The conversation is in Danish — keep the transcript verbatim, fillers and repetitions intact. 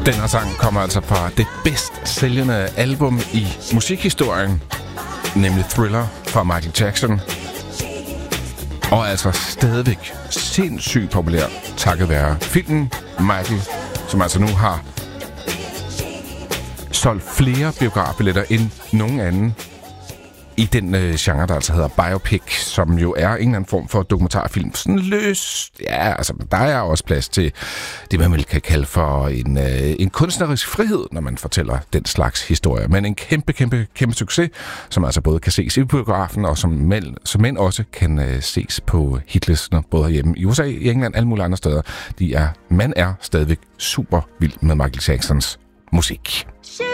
Den her sang kommer altså fra det bedst sælgende album i musikhistorien, nemlig Thriller fra Michael Jackson. Og altså stadigvæk sindssygt populær takket være filmen Michael, som altså nu har solgt flere biografbilletter end nogen anden i den øh, genre, der altså hedder biopic, som jo er en eller anden form for dokumentarfilm. Sådan løs. Ja, altså, der er også plads til det, man vel kan kalde for en, øh, en kunstnerisk frihed, når man fortæller den slags historier. Men en kæmpe, kæmpe, kæmpe succes, som altså både kan ses i biografen, og som mænd, som mænd også kan øh, ses på hitlistene, både hjemme i U S A, i England, alle mulige andre steder. De er, man er stadigvæk super vild med Michael Jacksons musik. Shit.